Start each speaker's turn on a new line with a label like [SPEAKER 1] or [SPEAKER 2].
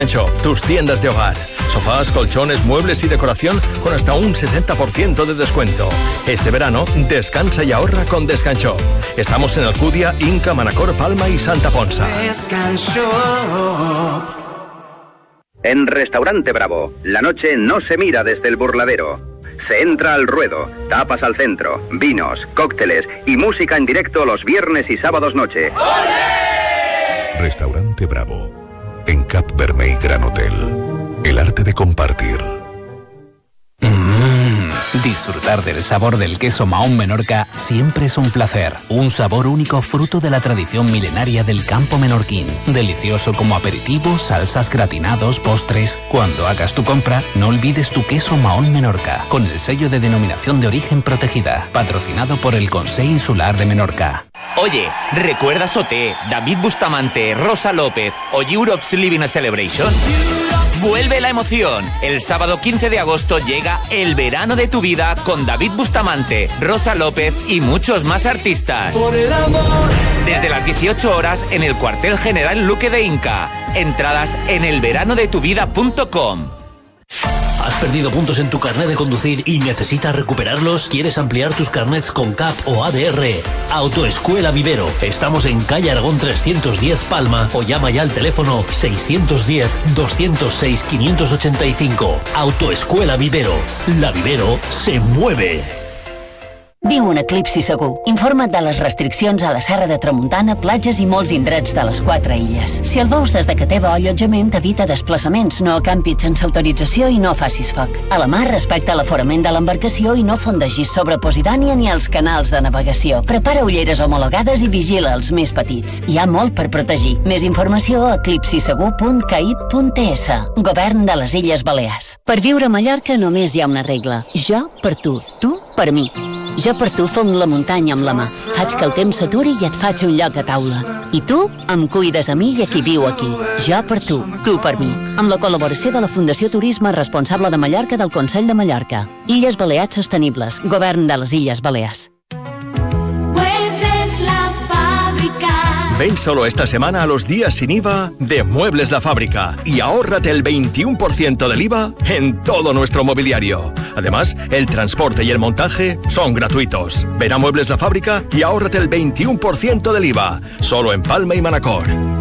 [SPEAKER 1] Shop, tus tiendas de hogar. Sofás, colchones, muebles y decoración con hasta un 60% de descuento. Este verano, descansa y ahorra con Descanshop. Estamos en Alcudia, Inca, Manacor, Palma y Santa Ponsa.
[SPEAKER 2] En Restaurante Bravo, la noche no se mira desde el burladero. Se entra al ruedo, tapas al centro, vinos, cócteles y música en directo los viernes y sábados noche. ¡Olé!
[SPEAKER 3] Restaurante Bravo, en Cap Vermell Gran Hotel. El arte de compartir.
[SPEAKER 4] Disfrutar del sabor del queso Mahón Menorca siempre es un placer. Un sabor único fruto de la tradición milenaria del campo menorquín. Delicioso como aperitivo, salsas, gratinados, postres. Cuando hagas tu compra, no olvides tu queso Mahón Menorca, con el sello de denominación de origen protegida. Patrocinado por el Consell Insular de Menorca.
[SPEAKER 5] Oye, ¿recuerdas OT, David Bustamante, Rosa López o Europe's Living a Celebration? Vuelve la emoción. El sábado 15 de agosto llega El verano de tu vida con David Bustamante, Rosa López y muchos más artistas. Por el amor. Desde las 18 horas en el cuartel general Luque de Inca. Entradas en elveranodetuvida.com.
[SPEAKER 6] ¿Has perdido puntos en tu carnet de conducir y necesitas recuperarlos? ¿Quieres ampliar tus carnets con CAP o ADR? Autoescuela Vivero. Estamos en calle Aragón 310 Palma o llama ya al teléfono 610-206-585. Autoescuela Vivero. La Vivero se mueve.
[SPEAKER 7] Viu un eclipsi segur. Informa't de les restriccions a la Serra de Tramuntana, platges i molts indrets de les 4 illes. Si el veus des de que teva allotjament, evita desplaçaments, no acampis sense autorització i no facis foc. A la mar, respecta l'aforament de l'embarcació i no fondegis sobre Posidònia ni els canals de navegació. Prepara ulleres homologades i vigila els més petits. Hi ha molt per protegir. Més informació a eclipsisegur.caip.es. Govern de les Illes Balears. Per viure a Mallorca només hi ha una regla. Jo per tu per mi. Jo per tu fong la muntanya amb la mà. Faig que el temps s'aturi i et faig un lloc a taula. I tu em cuides a mi i a qui viu aquí. Jo per tu per mi. Amb la col·laboració de la Fundació Turisme Responsable de Mallorca del Consell de Mallorca. Illes Balears Sostenibles. Govern de les Illes Balears.
[SPEAKER 1] Ven solo esta semana a los días sin IVA de Muebles La Fábrica y ahórrate el 21% del IVA en todo nuestro mobiliario. Además, el transporte y el montaje son gratuitos. Ven a Muebles La Fábrica y ahórrate el 21% del IVA, solo en Palma y Manacor.